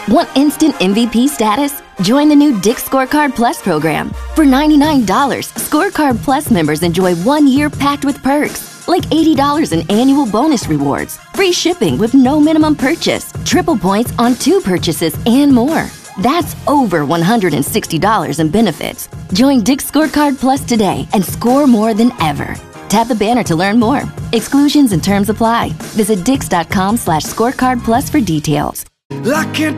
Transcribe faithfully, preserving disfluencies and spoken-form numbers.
Want instant M V P status? Join the new Dick's Scorecard Plus program. For ninety-nine dollars, Scorecard Plus members enjoy one year packed with perks, like eighty dollars in annual bonus rewards, free shipping with no minimum purchase, triple points on two purchases, and more. That's over one hundred sixty dollars in benefits. Join Dick's Scorecard Plus today and score more than ever. Tap the banner to learn more. Exclusions and terms apply. Visit dix.com slash scorecard plus for details. I can't